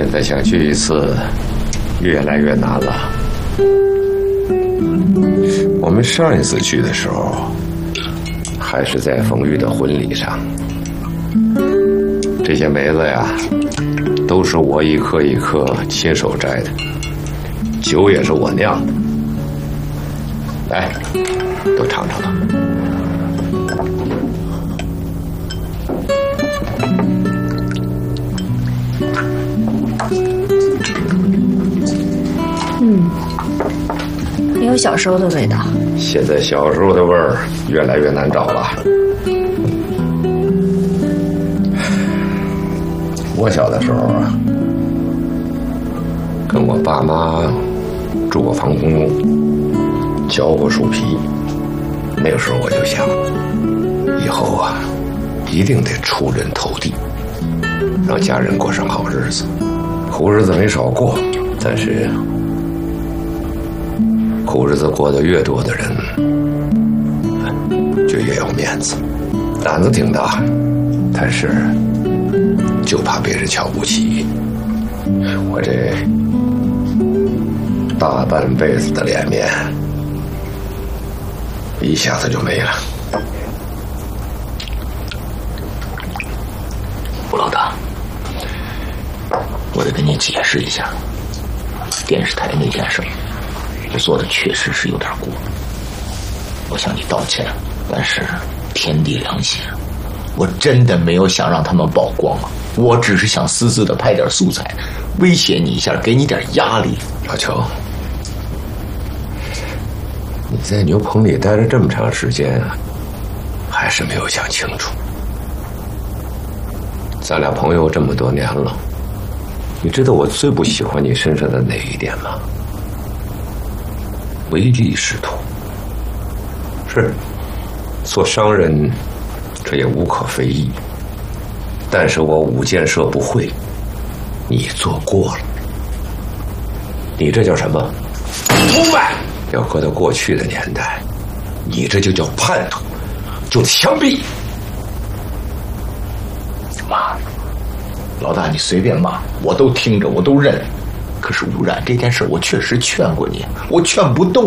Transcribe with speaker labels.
Speaker 1: 现在想聚一次，越来越难了。我们上一次聚的时候，还是在冯玉的婚礼上。这些梅子呀，都是我一颗一颗亲手摘的，酒也是我酿的。来，都尝尝吧。
Speaker 2: 没有小时候的味道。
Speaker 1: 现在小时候的味儿越来越难找了。我小的时候啊，跟我爸妈住过防空洞，嚼过树皮。那个时候我就想，以后啊，一定得出人头地，让家人过上好日子。苦日子没少过，但是苦日子过得越多的人，就越有面子，胆子挺大，但是就怕别人瞧不起。我这大半辈子的脸面，一下子就没了。
Speaker 3: 吴老大，我得跟你解释一下，电视台那件事我做的确实是有点过，我向你道歉，但是天地良心，我真的没有想让他们曝光啊，我只是想私自的拍点素材，威胁你一下，给你点压力。
Speaker 1: 老邱，你在牛棚里待了这么长时间啊，还是没有想清楚。咱俩朋友这么多年了，你知道我最不喜欢你身上的哪一点吗？唯利是图。是，做商人这也无可非议，但是我舞剑社不会，你做过了。你这叫什么？出卖！要搁到过去的年代，你这就叫叛徒，就得枪毙。
Speaker 3: 骂，老大你随便骂，我都听着，我都认。可是污染这件事，我确实劝过你，我劝不动。